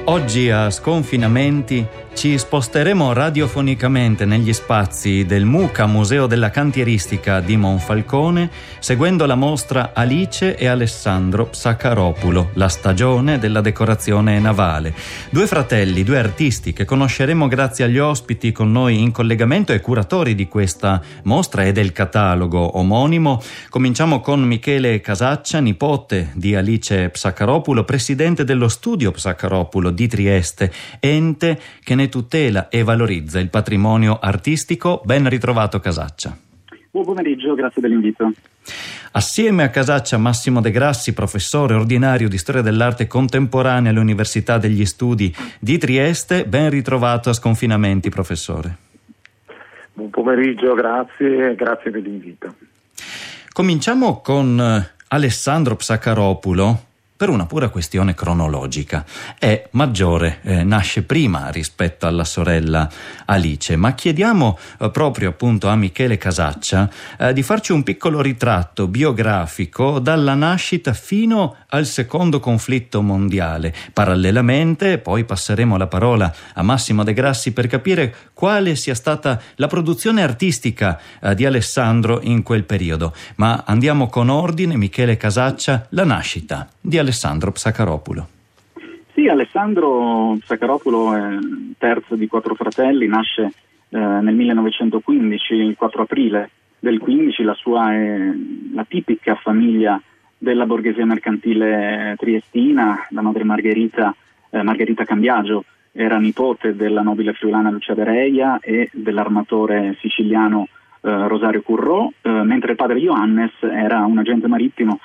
Oggi a Sconfinamenti ci sposteremo radiofonicamente negli spazi del MUCA, Museo della Cantieristica di Monfalcone, seguendo la mostra Alice e Alessandro Psakaropulo, la stagione della decorazione navale. Due fratelli, due artisti che conosceremo grazie agli ospiti con noi in collegamento e curatori di questa mostra e del catalogo omonimo. Cominciamo con Michele Casaccia, nipote di Alice Psakaropulo, presidente dello Studio Psakaropulo di Trieste, ente che ne tutela e valorizza il patrimonio artistico. Ben ritrovato Casaccia. Buon pomeriggio, grazie dell'invito. Assieme a Casaccia Massimo De Grassi, professore ordinario di storia dell'arte contemporanea all'Università degli Studi di Trieste. Ben ritrovato a Sconfinamenti, professore. Buon pomeriggio, grazie dell'invito. Cominciamo con Alessandro Psakaropulo. Per una pura questione cronologica. È maggiore, nasce prima rispetto alla sorella Alice, ma chiediamo proprio appunto a Michele Casaccia di farci un piccolo ritratto biografico dalla nascita fino al secondo conflitto mondiale. Parallelamente poi passeremo la parola a Massimo De Grassi per capire quale sia stata la produzione artistica di Alessandro in quel periodo. Ma andiamo con ordine. Michele Casaccia, la nascita di Alessandro Psakaropulo. Sì, Alessandro Psakaropulo è terzo di 4 fratelli, nasce nel 1915, il 4 aprile del 15, la sua è la tipica famiglia della borghesia mercantile triestina. La madre Margherita Cambiagio era nipote della nobile friulana Lucia De Reia e dell'armatore siciliano Rosario Currò, mentre il padre Johannes era un agente marittimo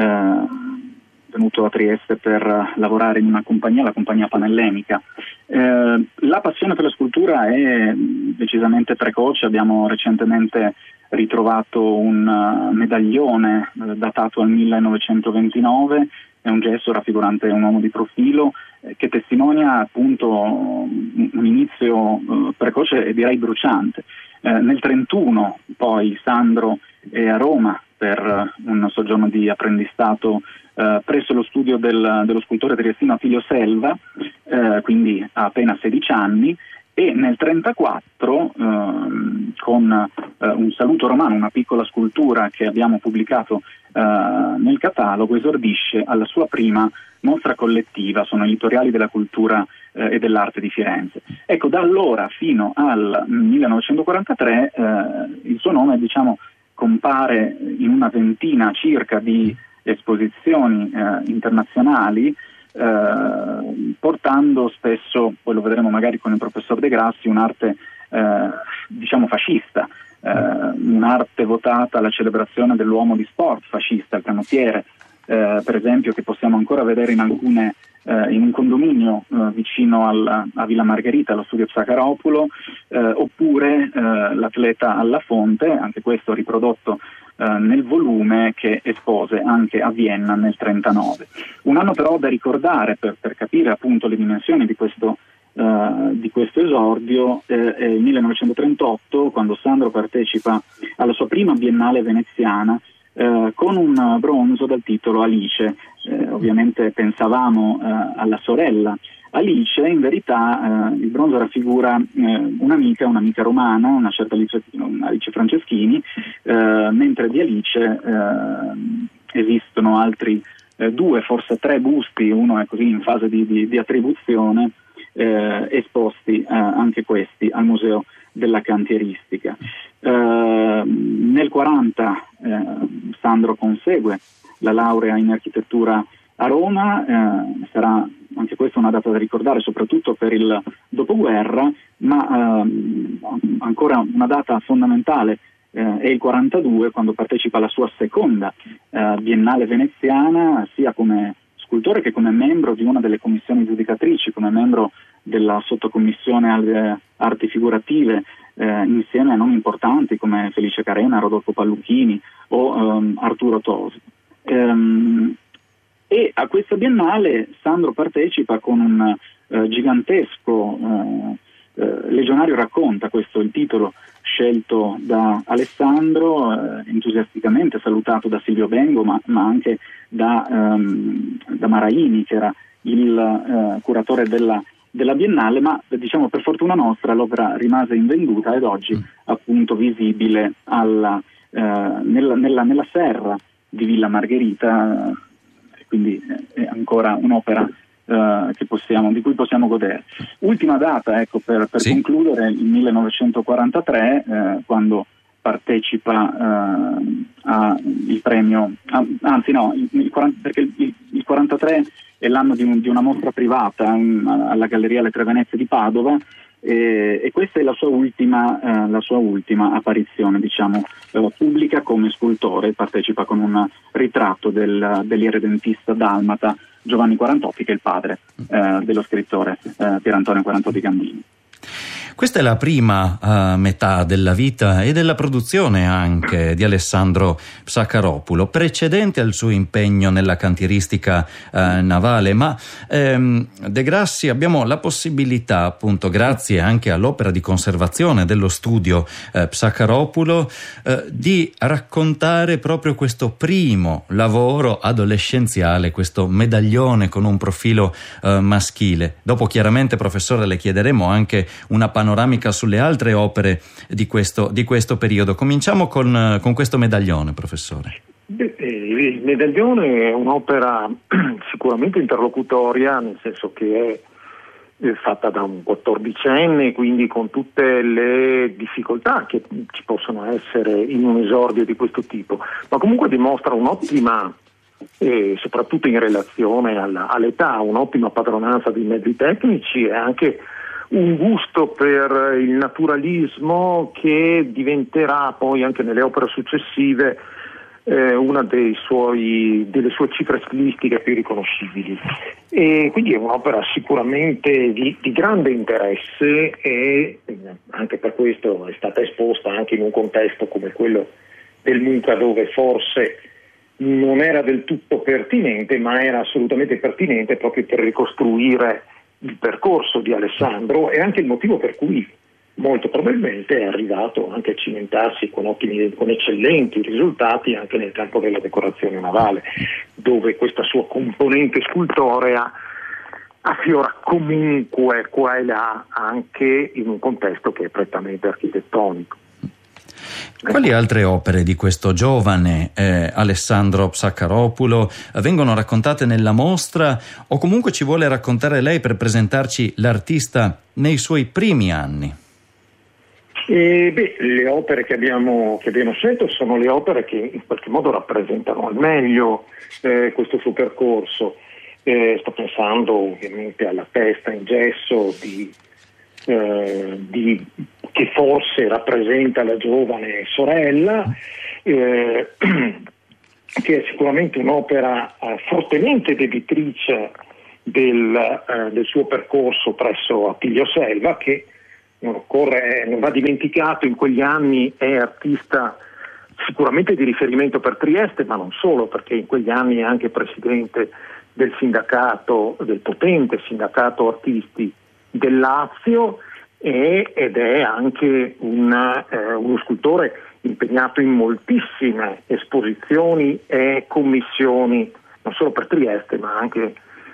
venuto a Trieste per lavorare in una compagnia, la compagnia Panellenica. La passione per la scultura è decisamente precoce. Abbiamo recentemente ritrovato un medaglione datato al 1929, è un gesso raffigurante un uomo di profilo che testimonia appunto un inizio precoce e direi bruciante. Nel 1931 poi Sandro è a Roma per un soggiorno di apprendistato presso lo studio dello scultore triestino Attilio Selva, quindi ha appena 16 anni, e nel 1934 con un saluto romano, una piccola scultura che abbiamo pubblicato nel catalogo, esordisce alla sua prima mostra collettiva, sono gli Editoriali della Cultura e dell'Arte di Firenze. Ecco, da allora fino al 1943 il suo nome, compare in una ventina circa di esposizioni internazionali, portando spesso, poi lo vedremo magari con il professor De Grassi, un'arte fascista, un'arte votata alla celebrazione dell'uomo di sport fascista, il canottiere, per esempio, che possiamo ancora vedere in un condominio vicino a Villa Margherita, allo studio Psakaropulo, oppure l'atleta alla fonte, anche questo riprodotto nel volume che espose anche a Vienna nel 1939. Un anno però da ricordare per capire appunto le dimensioni di questo esordio è il 1938, quando Sandro partecipa alla sua prima biennale veneziana con un bronzo dal titolo Alice. Ovviamente pensavamo alla sorella Alice, in verità il bronzo raffigura un'amica romana, una certa Alice Franceschini, mentre di Alice esistono altri 2, forse 3 busti, uno è così in fase di attribuzione, esposti anche questi al Museo della Cantieristica. Nel 40 Sandro consegue la laurea in architettura a Roma, sarà anche questa una data da ricordare soprattutto per il dopoguerra, ma ancora una data fondamentale è il 42, quando partecipa alla sua seconda biennale veneziana, sia come scultore che come membro di una delle commissioni giudicatrici, come membro della sottocommissione alle arti figurative, insieme a nomi importanti come Felice Carena, Rodolfo Palluchini o Arturo Tosi. E a questa biennale Sandro partecipa con un gigantesco Legionario racconta, questo è il titolo scelto da Alessandro, entusiasticamente salutato da Silvio Bengo, ma anche da Maraini, che era il curatore della Biennale, ma diciamo per fortuna nostra l'opera rimase invenduta ed oggi appunto visibile nella serra di Villa Margherita, quindi è ancora un'opera di cui possiamo godere. Ultima data, ecco, per sì, concludere, il 1943, quando partecipa al premio, perché il 43 è l'anno di una mostra privata alla Galleria Le Tre Venezie di Padova, e questa è la sua ultima apparizione, diciamo, pubblica come scultore. Partecipa con un ritratto dell'irredentista dalmata Giovanni Quarantoppi, che è il padre dello scrittore Pierantonio Quarantoppi Gandini. Questa è la prima metà della vita e della produzione anche di Alessandro Psaccaropulo, precedente al suo impegno nella cantieristica navale, ma De Grassi abbiamo la possibilità, appunto grazie anche all'opera di conservazione dello studio Psaccaropulo, di raccontare proprio questo primo lavoro adolescenziale, questo medaglione con un profilo maschile. Dopo chiaramente, professore, le chiederemo anche una panoramica sulle altre opere di questo periodo. Cominciamo con questo medaglione, professore. Il medaglione è un'opera sicuramente interlocutoria, nel senso che è fatta da un 14enne, quindi con tutte le difficoltà che ci possono essere in un esordio di questo tipo, ma comunque dimostra un'ottima, soprattutto in relazione all'età, un'ottima padronanza dei mezzi tecnici e anche un gusto per il naturalismo che diventerà poi anche nelle opere successive una delle sue cifre stilistiche più riconoscibili. E quindi è un'opera sicuramente di grande interesse, e anche per questo è stata esposta anche in un contesto come quello del MUCA, dove forse non era del tutto pertinente, ma era assolutamente pertinente proprio per ricostruire il percorso di Alessandro, e anche il motivo per cui molto probabilmente è arrivato anche a cimentarsi con eccellenti risultati anche nel campo della decorazione navale, dove questa sua componente scultorea affiora comunque qua e là anche in un contesto che è prettamente architettonico. Quali altre opere di questo giovane Alessandro Psaccaropulo vengono raccontate nella mostra, o comunque ci vuole raccontare lei per presentarci l'artista nei suoi primi anni? Le opere che abbiamo scelto sono le opere che in qualche modo rappresentano al meglio questo suo percorso. Sto pensando ovviamente alla testa in gesso che forse rappresenta la giovane sorella, che è sicuramente un'opera fortemente debitrice del suo percorso presso Attilio Selva, che non va dimenticato, in quegli anni è artista sicuramente di riferimento per Trieste, ma non solo, perché in quegli anni è anche presidente del potente sindacato artisti del Lazio, ed è anche uno scultore impegnato in moltissime esposizioni e commissioni, non solo per Trieste ma anche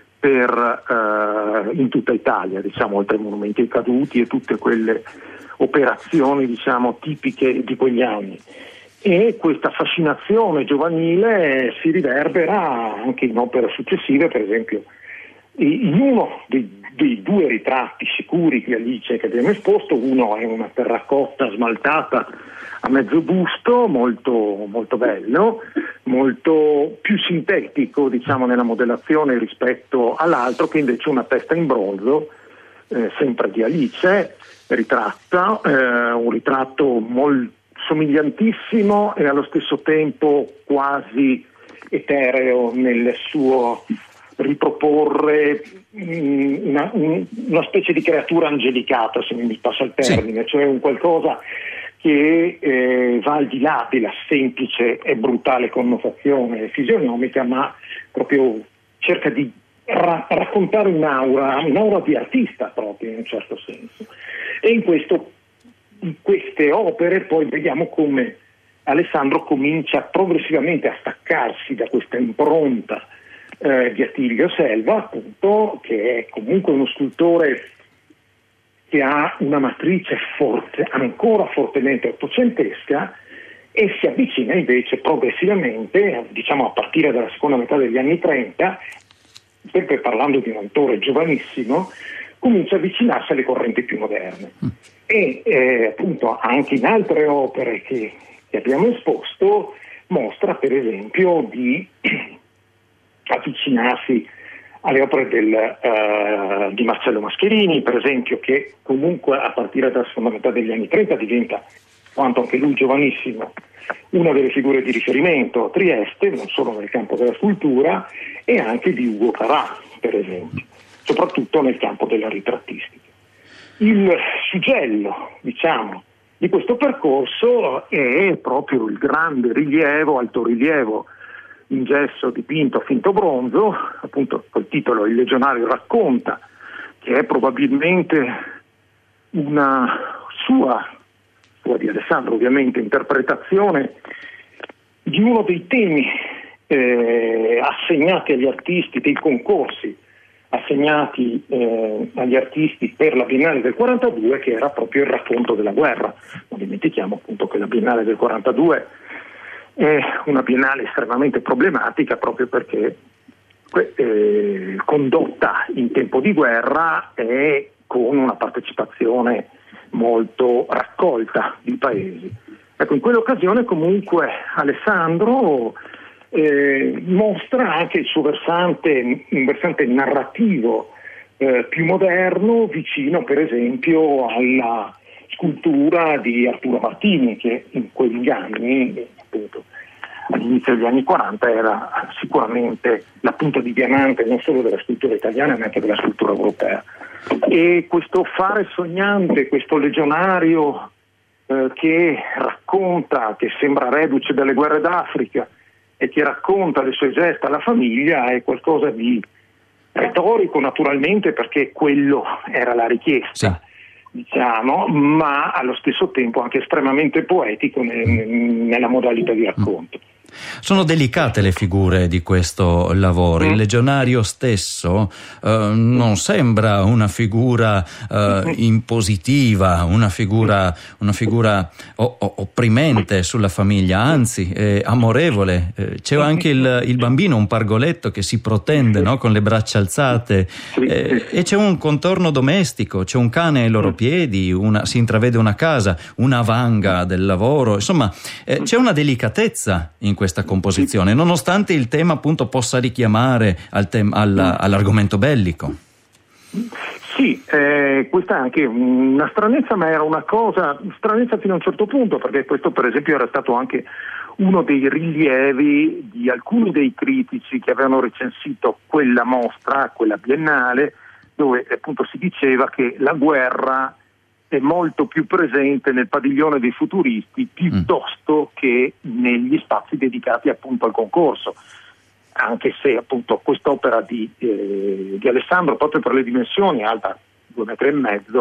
in tutta Italia, diciamo, oltre ai monumenti ai caduti e tutte quelle operazioni, diciamo, tipiche di quegli anni. E questa fascinazione giovanile si riverbera anche in opere successive, per esempio in uno dei due ritratti sicuri di Alice che abbiamo esposto. Uno è una terracotta smaltata a mezzo busto, molto, molto bello, molto più sintetico, diciamo, nella modellazione rispetto all'altro, che invece è una testa in bronzo, sempre di Alice, ritratta, un ritratto molto somigliantissimo e allo stesso tempo quasi etereo nel suo riproporre una specie di creatura angelicata, se mi passa il termine, cioè un qualcosa che va al di là della semplice e brutale connotazione fisionomica, ma proprio cerca di raccontare un'aura di artista proprio, in un certo senso. E in queste opere poi vediamo come Alessandro comincia progressivamente a staccarsi da questa impronta di Attilio Selva, appunto, che è comunque uno scultore che ha una matrice forte, ancora fortemente ottocentesca, e si avvicina invece progressivamente, diciamo a partire dalla seconda metà degli anni 30, sempre parlando di un autore giovanissimo, comincia a avvicinarsi alle correnti più moderne. E appunto anche in altre opere che abbiamo esposto mostra per esempio di avvicinarsi alle opere di Marcello Mascherini, per esempio, che comunque a partire dalla seconda metà degli anni 30 diventa, quanto anche lui giovanissimo, una delle figure di riferimento a Trieste, non solo nel campo della scultura, e anche di Ugo Carà, per esempio, soprattutto nel campo della ritrattistica. Il suggello, diciamo, di questo percorso è proprio il grande rilievo, altorilievo in gesso dipinto a finto bronzo, appunto col titolo Il Legionario racconta, che è probabilmente una sua di Alessandro ovviamente, interpretazione di uno dei temi assegnati agli artisti, dei concorsi assegnati agli artisti per la Biennale del 42, che era proprio il racconto della guerra. Non dimentichiamo appunto che la Biennale del 42 è una biennale estremamente problematica proprio perché condotta in tempo di guerra e con una partecipazione molto raccolta di paesi. Ecco, in quell'occasione comunque Alessandro mostra anche il suo un versante narrativo più moderno, vicino per esempio alla scultura di Arturo Martini, che in quegli anni, appunto all'inizio degli anni 40, era sicuramente la punta di diamante non solo della scultura italiana ma anche della scultura europea. E questo fare sognante, questo legionario che racconta, che sembra reduce dalle guerre d'Africa e che racconta le sue gesta alla famiglia, è qualcosa di retorico naturalmente, perché quello era la richiesta, diciamo, ma allo stesso tempo anche estremamente poetico nella modalità di racconto. Sono delicate le figure di questo lavoro. Il legionario stesso non sembra una figura impositiva, una figura opprimente sulla famiglia, anzi amorevole. C'è anche il bambino, un pargoletto che si protende, no? Con le braccia alzate, e c'è un contorno domestico, c'è un cane ai loro piedi, si intravede una casa, una vanga del lavoro, insomma c'è una delicatezza in questa composizione, nonostante il tema appunto possa richiamare all'argomento bellico. Sì, questa è anche una stranezza, ma era una cosa stranezza fino a un certo punto, perché questo per esempio era stato anche uno dei rilievi di alcuni dei critici che avevano recensito quella mostra, quella biennale, dove appunto si diceva che la guerra è molto più presente nel padiglione dei futuristi piuttosto che negli spazi dedicati appunto al concorso, anche se appunto quest'opera di Alessandro, proprio per le dimensioni, alta 2,5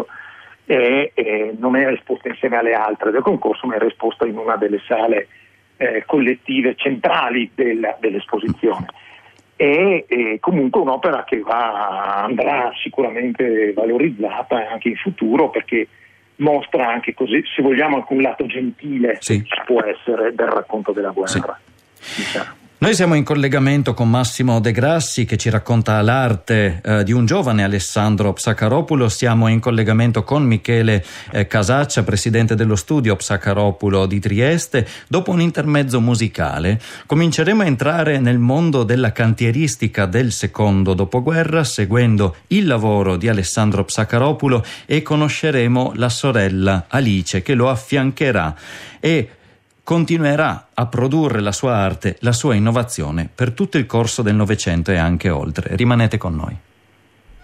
metri, non era esposta insieme alle altre del concorso, ma era esposta in una delle sale collettive centrali dell'esposizione. È comunque un'opera che andrà sicuramente valorizzata anche in futuro, perché mostra anche, così, se vogliamo, anche un lato gentile che può essere del racconto della guerra. Diciamo. Noi siamo in collegamento con Massimo De Grassi, che ci racconta l'arte di un giovane Alessandro Psakaropoulos. Siamo in collegamento con Michele Casaccia, presidente dello studio Psakaropoulos di Trieste. Dopo un intermezzo musicale cominceremo a entrare nel mondo della cantieristica del secondo dopoguerra, seguendo il lavoro di Alessandro Psakaropoulos, e conosceremo la sorella Alice, che lo affiancherà e continuerà a produrre la sua arte, la sua innovazione per tutto il corso del Novecento e anche oltre. Rimanete con noi.